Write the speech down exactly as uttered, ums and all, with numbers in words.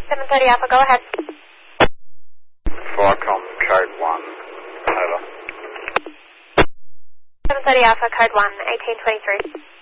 seven thirty Alpha, go ahead. Forecom code one, over. seven thirty Alpha, code one, eighteen twenty-three.